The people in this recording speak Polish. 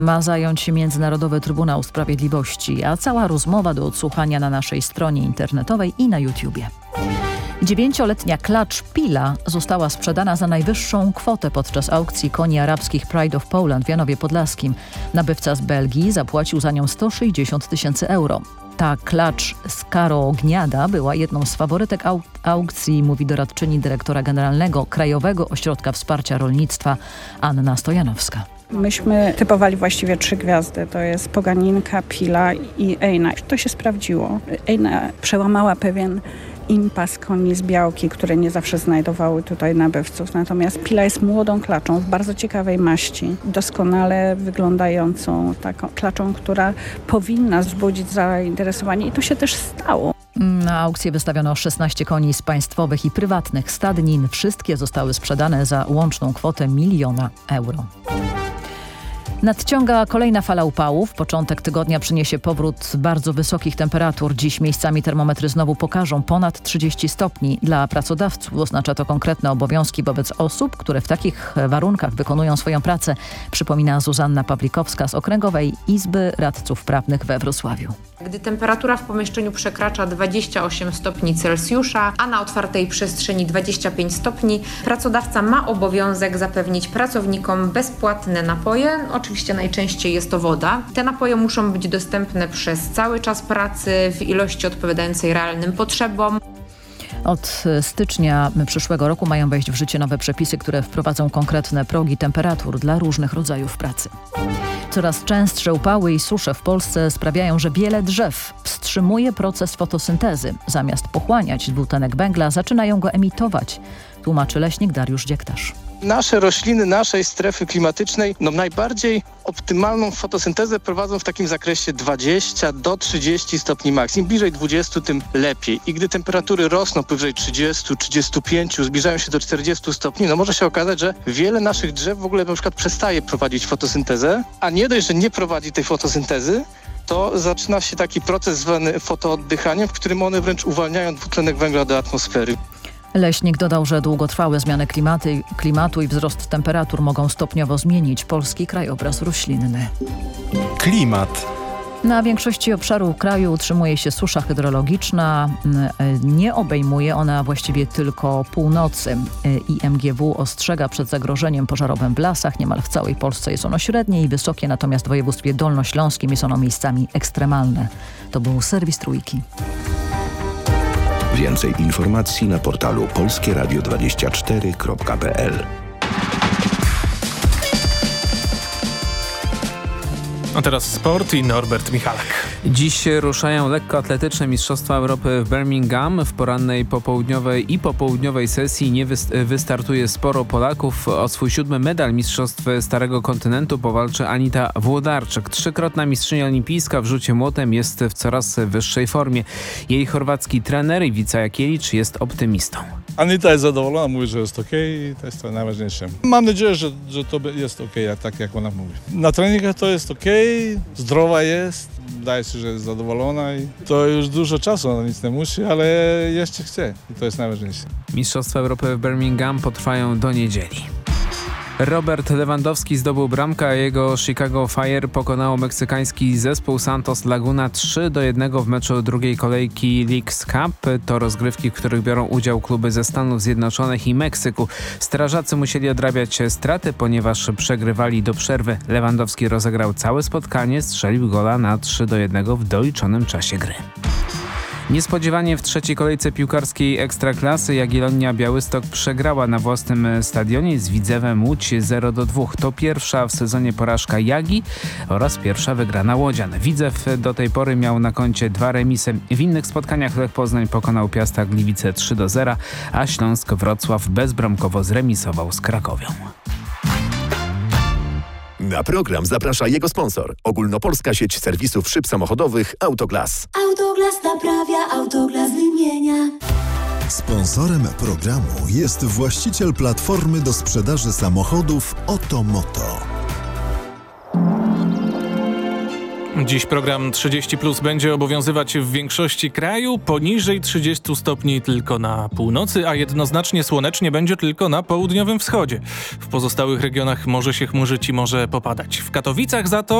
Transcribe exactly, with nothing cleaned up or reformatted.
Ma zająć Międzynarodowy Trybunał Sprawiedliwości, a cała rozmowa do odsłuchania na naszej stronie internetowej i na YouTubie. Dziewięcioletnia klacz Pila została sprzedana za najwyższą kwotę podczas aukcji koni arabskich Pride of Poland w Janowie Podlaskim. Nabywca z Belgii zapłacił za nią sto sześćdziesiąt tysięcy euro. Ta klacz Skaro Gniada była jedną z faworytek au- aukcji, mówi doradczyni dyrektora generalnego Krajowego Ośrodka Wsparcia Rolnictwa Anna Stojanowska. Myśmy typowali właściwie trzy gwiazdy. To jest Poganinka, Pila i Ejna. To się sprawdziło. Ejna przełamała pewien impas koni z Białki, które nie zawsze znajdowały tutaj nabywców. Natomiast Pila jest młodą klaczą w bardzo ciekawej maści, doskonale wyglądającą taką klaczą, która powinna wzbudzić zainteresowanie i to się też stało. Na aukcję wystawiono szesnaście koni z państwowych i prywatnych stadnin. Wszystkie zostały sprzedane za łączną kwotę miliona euro. Nadciąga kolejna fala upałów. Początek tygodnia przyniesie powrót bardzo wysokich temperatur. Dziś miejscami termometry znowu pokażą ponad trzydzieści stopni. Dla pracodawców oznacza to konkretne obowiązki wobec osób, które w takich warunkach wykonują swoją pracę, przypomina Zuzanna Pawlikowska z Okręgowej Izby Radców Prawnych we Wrocławiu. Gdy temperatura w pomieszczeniu przekracza dwadzieścia osiem stopni Celsjusza, a na otwartej przestrzeni dwadzieścia pięć stopni, pracodawca ma obowiązek zapewnić pracownikom bezpłatne napoje. Oczywiście najczęściej jest to woda. Te napoje muszą być dostępne przez cały czas pracy w ilości odpowiadającej realnym potrzebom. Od stycznia przyszłego roku mają wejść w życie nowe przepisy, które wprowadzą konkretne progi temperatur dla różnych rodzajów pracy. Coraz częstsze upały i susze w Polsce sprawiają, że wiele drzew wstrzymuje proces fotosyntezy. Zamiast pochłaniać dwutlenek węgla, zaczynają go emitować, tłumaczy leśnik Dariusz Dziektarz. Nasze rośliny naszej strefy klimatycznej no najbardziej optymalną fotosyntezę prowadzą w takim zakresie dwadzieścia do trzydziestu stopni maks. Im bliżej dwudziestu, tym lepiej. I gdy temperatury rosną powyżej trzydziestu, trzydziestu pięciu, zbliżają się do czterdziestu stopni, no może się okazać, że wiele naszych drzew w ogóle na przykład przestaje prowadzić fotosyntezę, a nie dość, że nie prowadzi tej fotosyntezy, to zaczyna się taki proces zwany fotooddychaniem, w którym one wręcz uwalniają dwutlenek węgla do atmosfery. Leśnik dodał, że długotrwałe zmiany klimaty, klimatu i wzrost temperatur mogą stopniowo zmienić polski krajobraz roślinny. Klimat. Na większości obszarów kraju utrzymuje się susza hydrologiczna. Nie obejmuje ona właściwie tylko północy. I M G W ostrzega przed zagrożeniem pożarowym w lasach. Niemal w całej Polsce jest ono średnie i wysokie, natomiast w województwie dolnośląskim jest ono miejscami ekstremalne. To był serwis Trójki. Więcej informacji na portalu polskie radio dwadzieścia cztery kropka p l. A teraz sport i Norbert Michalak. Dziś ruszają lekkoatletyczne Mistrzostwa Europy w Birmingham. W porannej, popołudniowej i popołudniowej sesji nie wystartuje sporo Polaków. O swój siódmy medal Mistrzostw Starego Kontynentu powalczy Anita Włodarczyk. Trzykrotna mistrzyni olimpijska w rzucie młotem jest w coraz wyższej formie. Jej chorwacki trener Ivica Jakielicz jest optymistą. Anita jest zadowolona, mówi, że jest okej i to jest to najważniejsze. Mam nadzieję, że, że to jest okej, tak jak ona mówi. Na treningach to jest okej, zdrowa jest, wydaje się, że jest zadowolona i to już dużo czasu, ona nic nie musi, ale jeszcze chce i to jest najważniejsze. Mistrzostwa Europy w Birmingham potrwają do niedzieli. Robert Lewandowski zdobył bramkę, a jego Chicago Fire pokonało meksykański zespół Santos Laguna trzy do jednego w meczu drugiej kolejki Leagues Cup. To rozgrywki, w których biorą udział kluby ze Stanów Zjednoczonych i Meksyku. Strażacy musieli odrabiać straty, ponieważ przegrywali do przerwy. Lewandowski rozegrał całe spotkanie, strzelił gola na trzy do jednego w doliczonym czasie gry. Niespodziewanie w trzeciej kolejce piłkarskiej Ekstraklasy Jagiellonia Białystok przegrała na własnym stadionie z Widzewem Łódź zero do dwóch. To pierwsza w sezonie porażka Jagi oraz pierwsza wygrana Łodzian. Widzew do tej pory miał na koncie dwa remisy. W innych spotkaniach Lech Poznań pokonał Piasta Gliwice trzy do zera, a Śląsk Wrocław bezbramkowo zremisował z Krakowią. Na program zaprasza jego sponsor. Ogólnopolska sieć serwisów szyb samochodowych Autoglas. Autoglas naprawia, Autoglas wymienia. Sponsorem programu jest właściciel platformy do sprzedaży samochodów Otomoto. Dziś program trzydzieści plus będzie obowiązywać w większości kraju, poniżej trzydziestu stopni tylko na północy, a jednoznacznie słonecznie będzie tylko na południowym wschodzie. W pozostałych regionach może się chmurzyć i może popadać. W Katowicach za to